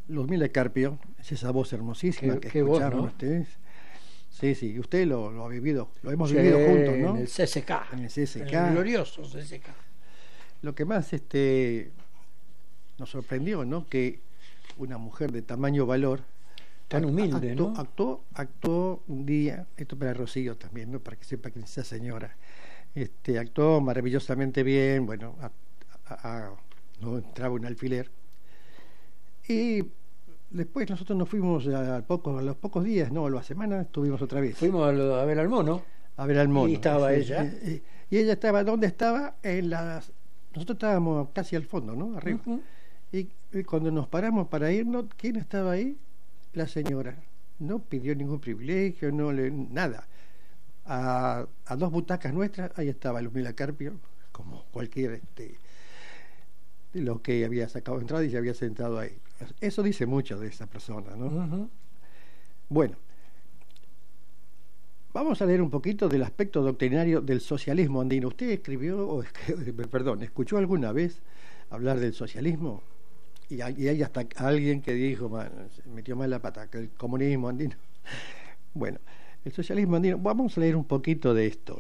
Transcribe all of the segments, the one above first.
Ludmila Carpio, es esa voz hermosísima que qué voz, escucharon ¿no? ustedes. Sí, sí, usted lo ha vivido, lo hemos Sí, vivido juntos, ¿no? en el CCK. En el CSK. En el glorioso CCK. Lo que más nos sorprendió, ¿no? Que una mujer de tamaño valor Tan humilde, ¿no? actuó un día, esto para Rocío también, ¿no? Para que sepa quién es esa señora. Actuó maravillosamente bien, bueno, no entraba un alfiler. Y después nosotros nos fuimos a los pocos días, no, a la semana, estuvimos otra vez. Fuimos a ver al mono. A ver al mono. Y estaba ella. Y ella estaba, ¿dónde estaba? Nosotros estábamos casi al fondo, ¿no? Arriba. Uh-huh. Y cuando nos paramos para irnos, ¿quién estaba ahí? La señora. No pidió ningún privilegio, nada. A 2 butacas nuestras, ahí estaba Ludmila Carpio, como cualquier de lo que había sacado entrada y se había sentado ahí. Eso dice mucho de esa persona, ¿no? Uh-huh. Bueno, vamos a leer un poquito del aspecto doctrinario del socialismo andino. ¿Usted escuchó alguna vez hablar del socialismo? Y hay hasta alguien que dijo, se metió mal la pata, que el comunismo andino. Bueno, el socialismo andino, vamos a leer un poquito de esto.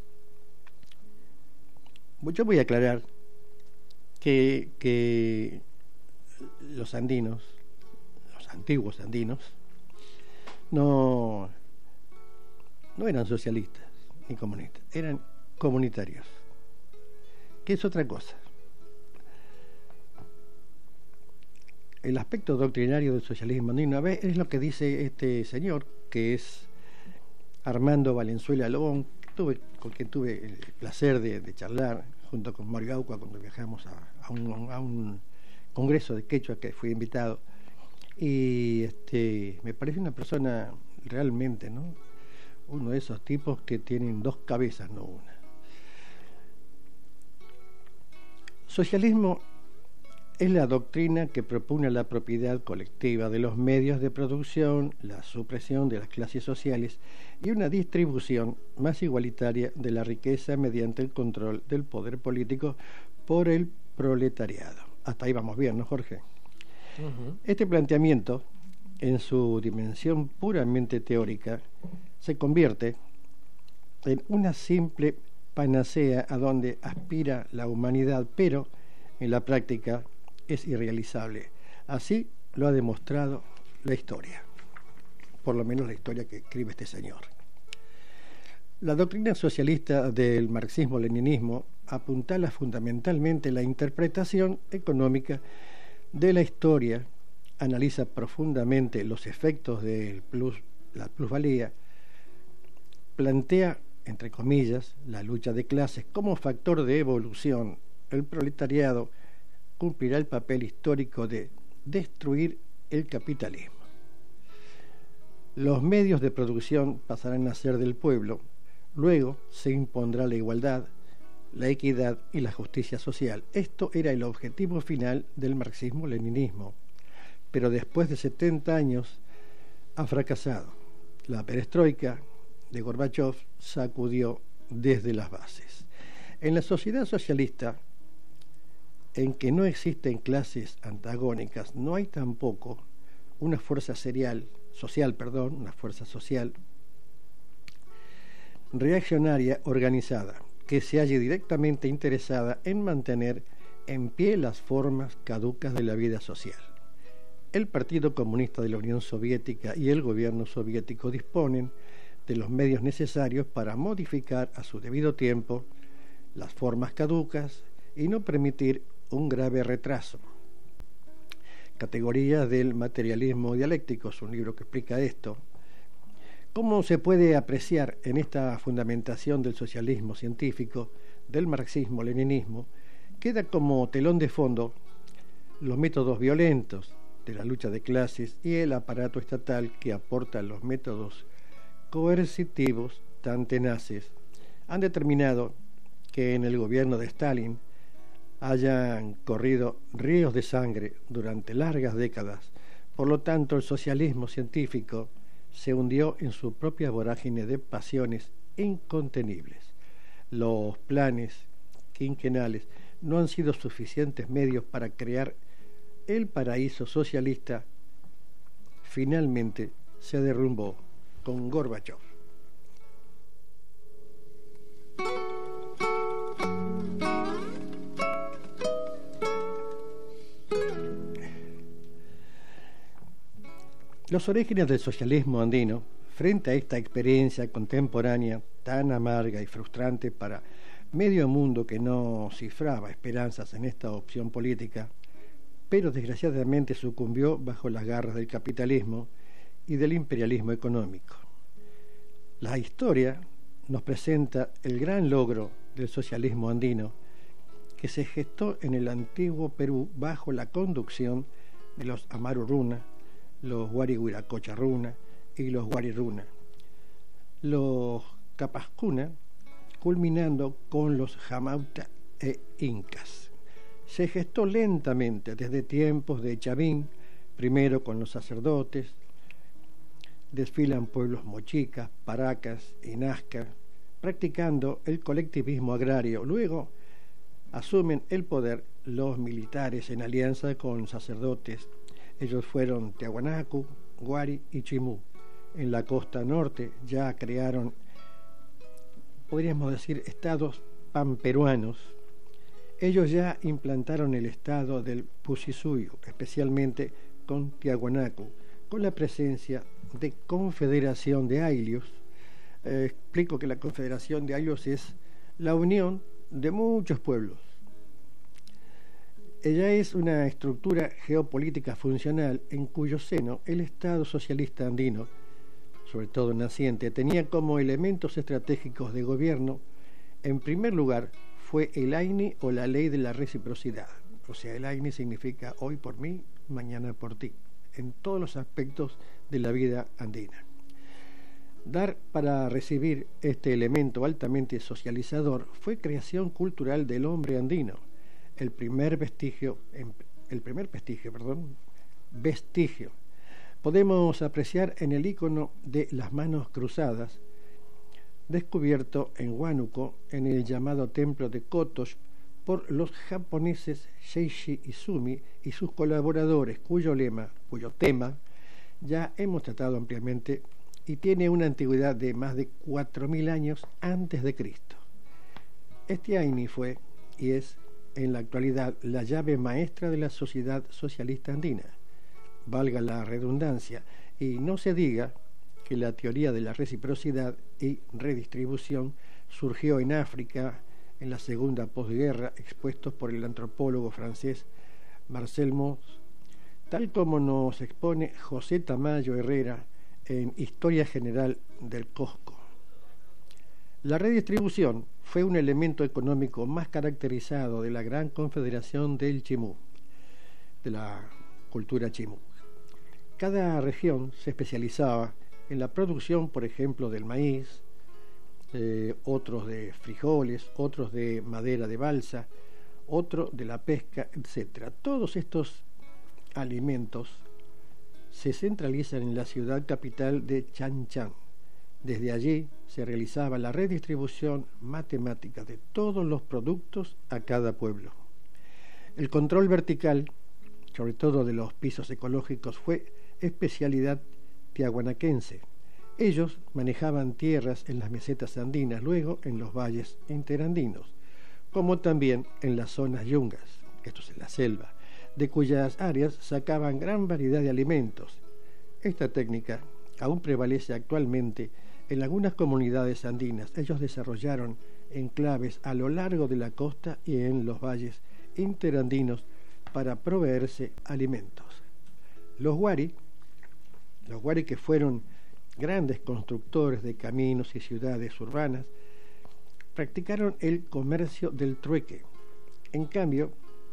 Yo voy a aclarar que los andinos, los antiguos andinos, no eran socialistas ni comunistas, eran comunitarios, que es otra cosa. El aspecto doctrinario del socialismo andino es lo que dice este señor, que es Armando Valenzuela Lobón, con quien tuve el placer de charlar junto con Mario Gauca cuando viajamos a un congreso de quechua que fui invitado. Y me parece una persona realmente, ¿no? Uno de esos tipos que tienen 2 cabezas, no una. Socialismo es la doctrina que propone la propiedad colectiva de los medios de producción, la supresión de las clases sociales y una distribución más igualitaria de la riqueza mediante el control del poder político por el proletariado. Hasta ahí vamos bien, ¿no, Jorge? Uh-huh. Este planteamiento, en su dimensión puramente teórica, se convierte en una simple panacea a donde aspira la humanidad, pero en la práctica es irrealizable. Así lo ha demostrado la historia, por lo menos la historia que escribe este señor. La doctrina socialista del marxismo-leninismo apuntala fundamentalmente la interpretación económica de la historia, analiza profundamente los efectos de la plusvalía, plantea, entre comillas, la lucha de clases como factor de evolución. El proletariado cumplirá el papel histórico de destruir el capitalismo. Los medios de producción pasarán a ser del pueblo, luego se impondrá la igualdad, la equidad y la justicia social. Esto era el objetivo final del marxismo-leninismo, pero después de 70 años ha fracasado. La perestroika de Gorbachov sacudió desde las bases. En la sociedad socialista, en que no existen clases antagónicas, no hay tampoco una fuerza social reaccionaria organizada que se halle directamente interesada en mantener en pie las formas caducas de la vida social. El Partido Comunista de la Unión Soviética y el gobierno soviético disponen de los medios necesarios para modificar a su debido tiempo las formas caducas y no permitir un grave retraso. Categoría del materialismo dialéctico es un libro que explica esto. ¿Cómo se puede apreciar en esta fundamentación del socialismo científico, del marxismo-leninismo, queda como telón de fondo los métodos violentos de la lucha de clases y el aparato estatal que aporta los métodos coercitivos tan tenaces? Han determinado que en el gobierno de Stalin hayan corrido ríos de sangre durante largas décadas. Por lo tanto, el socialismo científico se hundió en su propia vorágine de pasiones incontenibles. Los planes quinquenales no han sido suficientes medios para crear el paraíso socialista finalmente se derrumbó con Gorbachov. Los orígenes del socialismo andino, frente a esta experiencia contemporánea tan amarga y frustrante para medio mundo que no cifraba esperanzas en esta opción política, pero desgraciadamente sucumbió bajo las garras del capitalismo y del imperialismo económico. La historia nos presenta el gran logro del socialismo andino que se gestó en el antiguo Perú bajo la conducción de los Amaruruna, los Huarihuiracocharuna y los Guariruna, los Capascuna, culminando con los Jamauta e Incas. Se gestó lentamente desde tiempos de Chavín, primero con los sacerdotes, desfilan pueblos mochicas, paracas y nazca, practicando el colectivismo agrario. Luego asumen el poder los militares en alianza con sacerdotes. Ellos fueron Tiahuanacu, Huari y Chimú. En la costa norte ya crearon, podríamos decir, estados panperuanos. Ellos ya implantaron el estado del Pusisuyo, especialmente con Tiahuanacu, con la presencia de confederación de ayllus. Explico que la confederación de ayllus es la unión de muchos pueblos. Ella es una estructura geopolítica funcional en cuyo seno el Estado socialista andino, sobre todo naciente, tenía como elementos estratégicos de gobierno, en primer lugar, fue el AINI o la ley de la reciprocidad. O sea, el AINI significa hoy por mí, mañana por ti, en todos los aspectos de la vida andina. Dar para recibir este elemento altamente socializador fue creación cultural del hombre andino. El primer vestigio podemos apreciar en el icono de las manos cruzadas, descubierto en Huánuco, en el llamado templo de Kotosh, por los japoneses Sheishi Izumi y sus colaboradores, cuyo tema ya hemos tratado ampliamente y tiene una antigüedad de más de 4.000 años antes de Cristo. Este AINI fue y es en la actualidad la llave maestra de la sociedad socialista andina, valga la redundancia, y no se diga que la teoría de la reciprocidad y redistribución surgió en África en la segunda posguerra, expuestos por el antropólogo francés Marcel Mauss, tal como nos expone José Tamayo Herrera en Historia General del Cosco. La redistribución fue un elemento económico más caracterizado de la gran confederación del Chimú, de la cultura Chimú. Cada región se especializaba en la producción, por ejemplo, del maíz, otros de frijoles, otros de madera de balsa, otro de la pesca, etc. Todos estos alimentos se centralizan en la ciudad capital de Chanchan. Desde allí se realizaba la redistribución matemática de todos los productos a cada pueblo. El control vertical, sobre todo de los pisos ecológicos, fue especialidad tiahuanaquense. Ellos manejaban tierras en las mesetas andinas, luego en los valles interandinos, como también en las zonas yungas, esto es en la selva, de cuyas áreas sacaban gran variedad de alimentos. Esta técnica aún prevalece actualmente en algunas comunidades andinas. Ellos desarrollaron enclaves a lo largo de la costa y en los valles interandinos para proveerse alimentos. Los Huari que fueron grandes constructores de caminos y ciudades urbanas, practicaron el comercio del trueque. En cambio,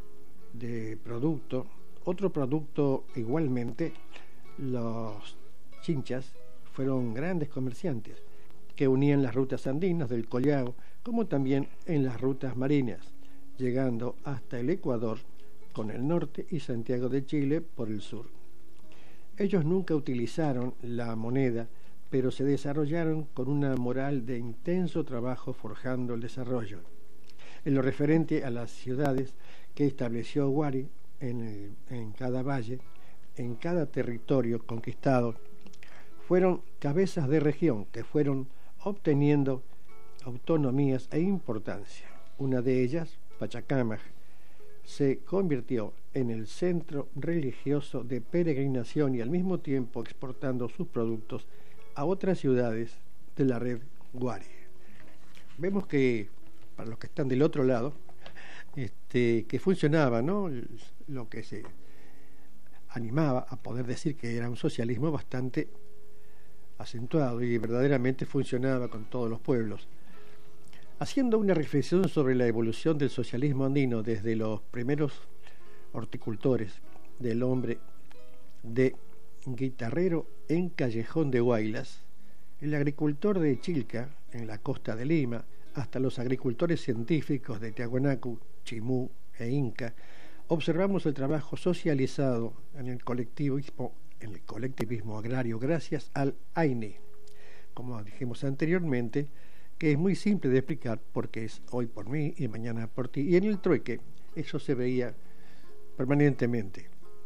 otro producto igualmente, los chinchas fueron grandes comerciantes que unían las rutas andinas del Collao como también en las rutas marinas, llegando hasta el Ecuador con el norte y Santiago de Chile por el sur. Ellos nunca utilizaron la moneda, pero se desarrollaron con una moral de intenso trabajo forjando el desarrollo. En lo referente a las ciudades que estableció Huari en cada valle, en cada territorio conquistado fueron cabezas de región que fueron obteniendo autonomías e importancia. Una de ellas, Pachacámac, se convirtió en el centro religioso de peregrinación y al mismo tiempo exportando sus productos a otras ciudades de la red Guari. Vemos que, para los que están del otro lado, que funcionaba, ¿no?, lo que se animaba a poder decir que era un socialismo bastante acentuado y verdaderamente funcionaba con todos los pueblos. Haciendo una reflexión sobre la evolución del socialismo andino desde los primeros horticultores del hombre de guitarrero en Callejón de Huaylas, el agricultor de Chilca, en la costa de Lima, hasta los agricultores científicos de Tiahuanacu, Chimú e Inca, observamos el trabajo socializado en el colectivismo agrario gracias al AINE, como dijimos anteriormente, que es muy simple de explicar porque es hoy por mí y mañana por ti. Y en el trueque eso se veía permanentemente.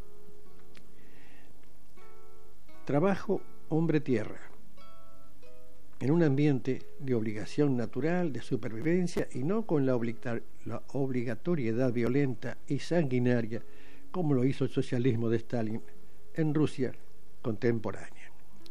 Trabajo hombre-tierra, en un ambiente de obligación natural, de supervivencia y no con la obligatoriedad violenta y sanguinaria como lo hizo el socialismo de Stalin en Rusia contemporánea.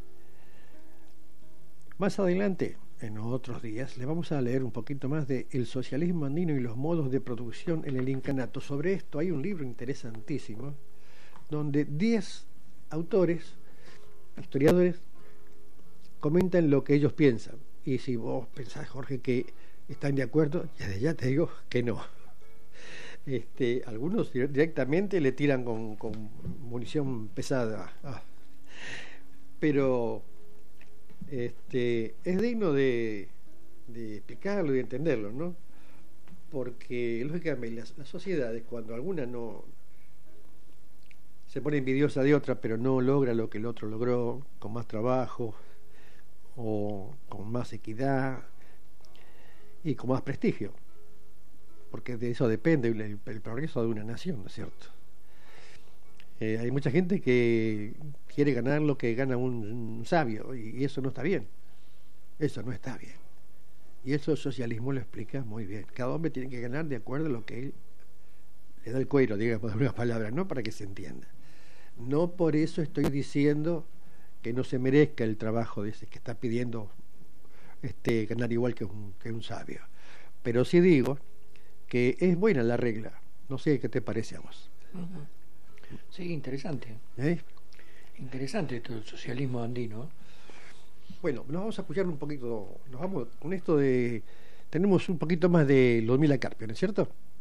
Más adelante, en otros días, le vamos a leer un poquito más de El socialismo andino y los modos de producción en el incanato. Sobre esto hay un libro interesantísimo donde 10 autores, historiadores, comentan lo que ellos piensan. Y si vos pensás, Jorge, que están de acuerdo, desde ya te digo que no. Algunos directamente le tiran con munición pesada. Pero es digno de explicarlo y de entenderlo, ¿no? Porque lógicamente las sociedades, cuando alguna no se pone envidiosa de otra, pero no logra lo que el otro logró, con más trabajo o con más equidad y con más prestigio, porque de eso depende el progreso de una nación, ¿no es cierto? Hay mucha gente que quiere ganar lo que gana un sabio y eso no está bien. Eso no está bien. Y eso el socialismo lo explica muy bien. Cada hombre tiene que ganar de acuerdo a lo que él le da el cuero, digamos, de unas palabras, ¿no? Para que se entienda. No por eso estoy diciendo que no se merezca el trabajo de ese que está pidiendo ganar igual que un sabio. Pero sí digo que es buena la regla. No sé qué te parece a vos. Uh-huh. Sí, interesante. Interesante esto del socialismo andino. Bueno, nos vamos a escuchar un poquito, nos vamos con esto de, tenemos un poquito más de Ludmila Carpio, ¿no es cierto?